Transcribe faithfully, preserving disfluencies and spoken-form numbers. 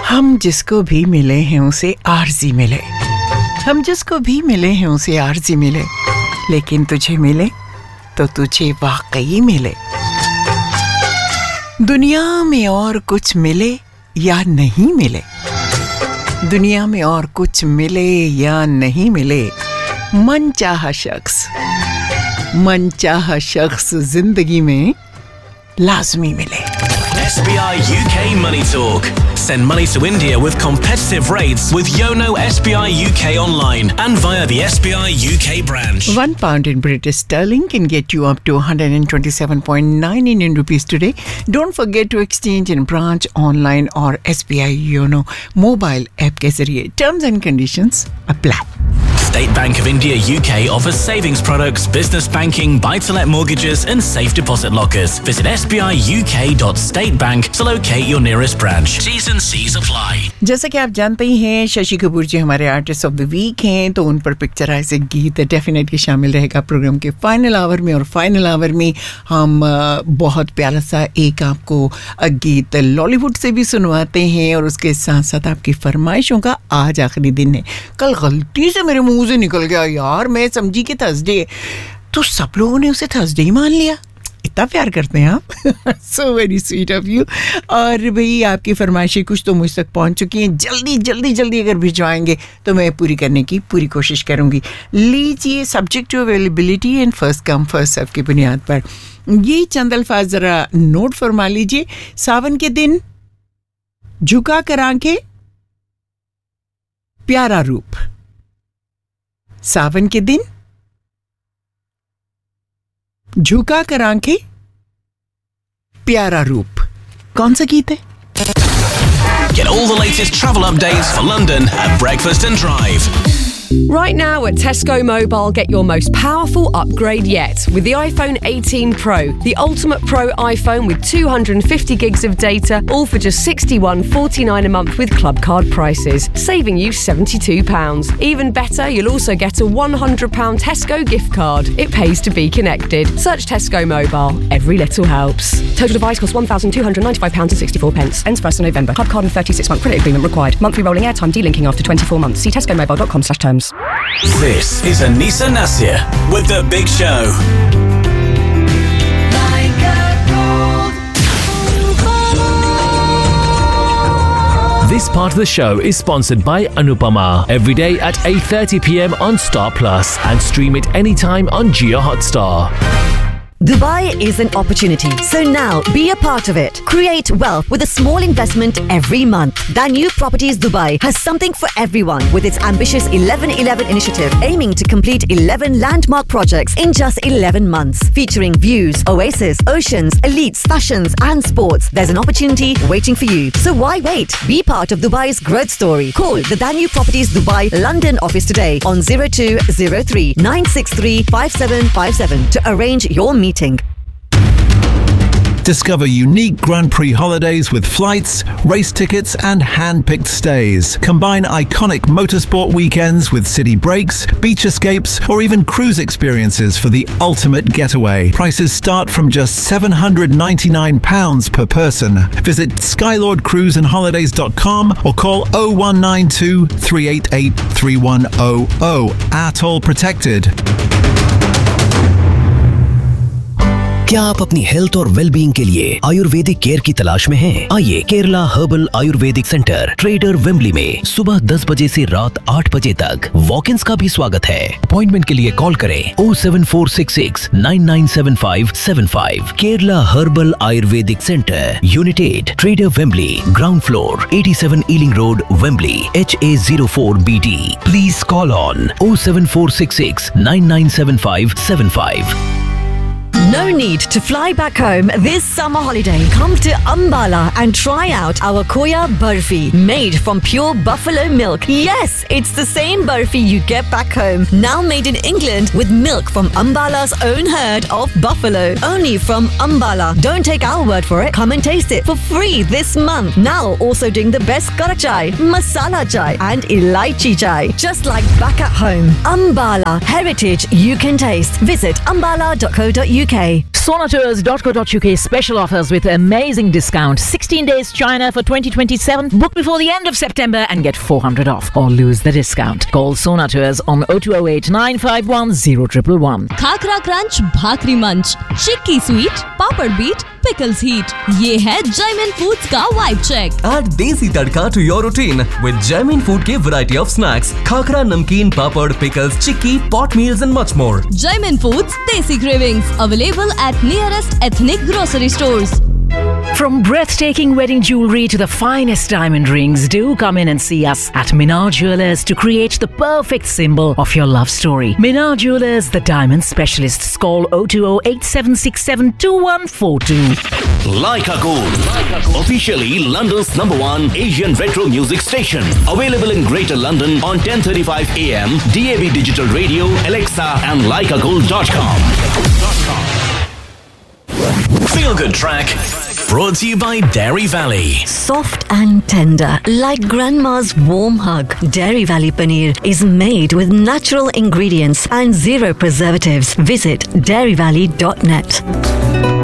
हम जिसको भी मिले हैं उसे आरज़ी मिले, हम जिसको भी मिले हैं उसे आरज़ी मिले, लेकिन तुझे मिले तो तुझे वाकई मिले। दुनिया में और कुछ मिले या नहीं मिले, दुनिया में और कुछ मिले या नहीं मिले, मन चाहा शख्स मन चाहा शख्स जिंदगी में लाजमी मिले। S B I U K Money Talk. Send money to India with competitive rates with Yono S B I U K online and via the S B I U K branch. One pound in British sterling can get you up to one hundred twenty-seven point nine Indian rupees today. Don't forget to exchange in branch, online or S B I Yono mobile app के जरिए. Terms and conditions apply. State Bank of India U K offers savings products, business banking, buy-to-let mortgages and safe deposit lockers. Visit s b i u k dot state bank to locate your nearest branch. T's and C's apply. जैसा कि आप जानते ही हैं, शशि कपूर जी हमारे artist of the week हैं, तो उन पर पिक्चराइज एक गीत डेफिनेटली शामिल रहेगा प्रोग्राम के फाइनल आवर में। और फाइनल आवर में हम बहुत प्यारा सा एक आपको गीत लॉलीवुड से भी सुनवाते हैं और उसके साथ साथ आपकी फरमाइशों का आज आखिरी दिन है। कल गलती से मेरे मुंह से निकल गया यार, मैं समझी कि थर्सडे, तो सब लोगों ने उसे थर्सडे ही मान लिया। इतना प्यार करते हैं आप, so very sweet of you. और भाई आपकी फरमाइशें कुछ तो मुझ तक पहुंच चुकी हैं, जल्दी जल्दी जल्दी अगर भिजवाएंगे तो मैं पूरी करने की पूरी कोशिश करूंगी। लीजिए, subject to availability and first come first serve की बुनियाद पर ये चंद अल्फाज जरा नोट फरमा लीजिए। सावन के दिन झुका कर आंखें प्यारा रूप, सावन के दिन झुका कर आंखें प्यारा रूप। कौन सा गीत है? Get all the latest travel updates for London at Breakfast and Drive. Right now at Tesco Mobile, get your most powerful upgrade yet with the iPhone eighteen Pro, the ultimate Pro iPhone with two hundred fifty gigs of data, all for just sixty-one forty-nine a month with club card prices, saving you seventy-two pounds. Even better, you'll also get a one hundred pounds Tesco gift card. It pays to be connected. Search Tesco Mobile. Every little helps. Total device costs one thousand two hundred ninety-five pounds sixty-four. Ends first of November. Club card and thirty-six month credit agreement required. Monthly rolling airtime delinking after twenty-four months. See tesco mobile dot com slash terms. This is Anisa Nasir with The Big Show. This part of the show is sponsored by Anupama. Every day at eight thirty p m on Star Plus and stream it anytime on Jio Hotstar. Dubai is an opportunity, so now be a part of it. Create wealth with a small investment every month. Danube Properties Dubai has something for everyone with its ambitious eleven eleven initiative, aiming to complete eleven landmark projects in just eleven months, featuring views, oasis, oceans, elites, fashions and sports. There's an opportunity waiting for you. So why wait? Be part of Dubai's growth story. Call the Danube Properties Dubai London office today on zero two zero three nine six three five seven five seven to arrange your meeting. Meeting. Discover unique Grand Prix holidays with flights, race tickets and hand-picked stays. Combine iconic motorsport weekends with city breaks, beach escapes or even cruise experiences for the ultimate getaway. Prices start from just seven hundred ninety-nine pounds per person. Visit skylord cruise and holidays dot com or call oh one nine two three eight eight three one oh oh. Atoll protected. क्या आप अपनी health और wellbeing के लिए Ayurvedic care की तलाश में हैं? आइए Kerala herbal Ayurvedic centre trader Wembley में सुबह दस बजे से रात आठ बजे तक वॉक-इन्स का भी स्वागत है। अपॉइंटमेंट के लिए कॉल करें oh seven four six six nine nine seven five seven five। Kerala herbal Ayurvedic centre, unit eight, trader Wembley, ground floor, eighty-seven ailing road, Wembley, H A zero four B D। Please call on oh seven four six six nine nine seven five seven five। No need to fly back home this summer holiday. Come to Ambala and try out our Koya Barfi, made from pure buffalo milk. Yes, it's the same barfi you get back home, now made in England with milk from Ambala's own herd of buffalo. Only from Ambala. Don't take our word for it. Come and taste it for free this month. Now also doing the best karak chai, masala chai and elaichi chai. Just like back at home. Ambala, heritage you can taste. Visit ambala dot co dot U K. Sonatours dot co dot uk special offers with amazing discount. sixteen days China for twenty twenty-seven. Book before the end of September and get four hundred off or lose the discount. Call Sonatours on oh two oh eight nine five one oh one one one. Khakhra crunch, भाकरी मंच, चिक्की sweet, पापड़ beat, pickles heat. ये है Jaimin Foods का vibe check. Add देसी तड़का to your routine with Jaimin Food के variety of snacks, khakhra, नमकीन, पापड़, pickles, chikki, pot meals and much more. Jaimin Foods Desi Cravings available at nearest ethnic grocery stores. From breathtaking wedding jewelry to the finest diamond rings, do come in and see us at Minar Jewelers to create the perfect symbol of your love story. Minar Jewelers, the diamond specialists. Call oh two oh eight seven six seven two one four two. Leica Gold, officially London's number one Asian retro music station. Available in Greater London on ten thirty-five a m, D A B Digital Radio, Alexa and leica gold dot com. Feel Good Track, brought to you by Dairy Valley. Soft and tender, like grandma's warm hug. Dairy Valley Paneer is made with natural ingredients and zero preservatives. Visit dairy valley dot net.